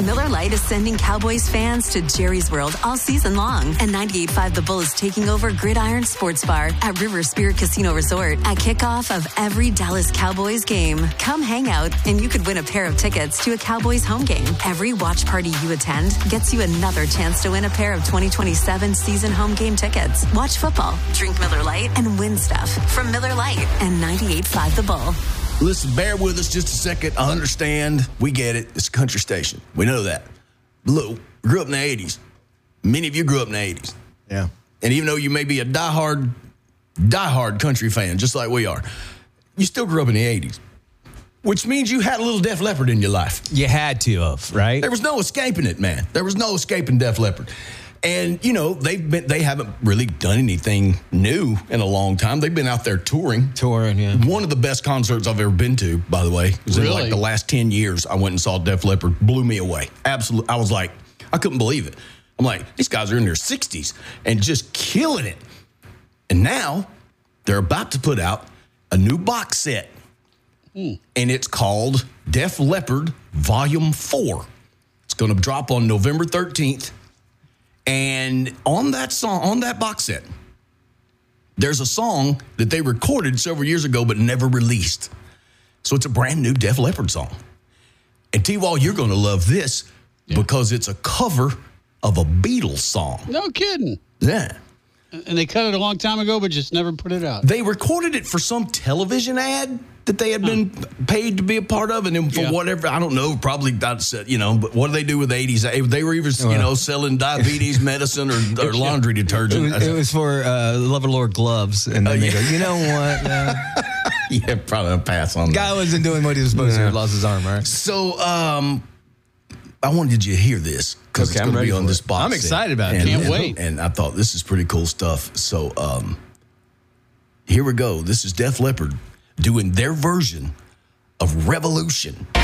Miller Lite is sending Cowboys fans to Jerry's World all season long. And 98.5 The Bull is taking over Gridiron Sports Bar at River Spirit Casino Resort at kickoff of every Dallas Cowboys game. Come hang out, and you could win a pair of tickets to a Cowboys home game. Every watch party you attend gets you another chance to win a pair of 2027 season home game tickets. Watch football, drink Miller Lite, and win stuff from Miller Lite and 98.5 The Bull. Listen, bear with us just a second. I understand. We get it. It's a country station. We know that. Look, grew up in the 80s. Many of you grew up in the 80s. Yeah. And even though you may be a diehard country fan, just like we are, you still grew up in the 80s, which means you had a little Def Leppard in your life. You had to have, right? There was no escaping it, man. There was no escaping Def Leppard. And, you know, they haven't really done anything new in a long time. They've been out there touring. Yeah. One of the best concerts I've ever been to, by the way. It was in like the last 10 years. I went and saw Def Leppard. Blew me away. Absolutely. I was like, I couldn't believe it. I'm like, these guys are in their 60s and just killing it. And now they're about to put out a new box set. And it's called Def Leppard Volume 4. It's going to drop on November 13th. And on that box set, there's a song that they recorded several years ago but never released. So it's a brand new Def Leppard song. And T-Wall, you're going to love this because it's a cover of a Beatles song. No kidding. Yeah. And they cut it a long time ago, but just never put it out. They recorded it for some television ad that they had been paid to be a part of, and then for whatever, I don't know, probably that's, but what do they do with the 80s? They were either, selling diabetes medicine or laundry detergent. It was for Love Lord gloves, and then they go, you know what? Yeah, probably a pass on that. Guy wasn't doing what he was supposed to. Lost his arm, right? So, I wanted you to hear this because it's going to be on this box. I'm excited about it. Can't wait. And I thought this is pretty cool stuff. So, here we go. This is Def Leppard doing their version of Revolution.